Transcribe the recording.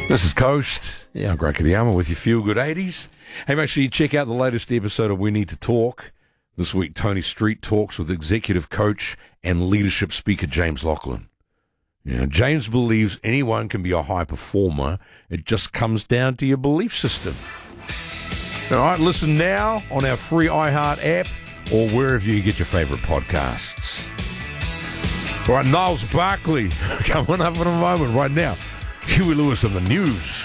This is Coast. Yeah, I'm Greg Kadiyama with your Feel Good 80s. Hey, make sure you check out the latest episode of We Need to Talk. This week, Tony Street talks with executive coach and leadership speaker James Laughlin. You know, James believes anyone can be a high performer. It just comes down to your belief system. All right, listen now on our free iHeart app or wherever you get your favorite podcasts. All right, Niles Barkley coming up in a moment right now. Huey Lewis on the news.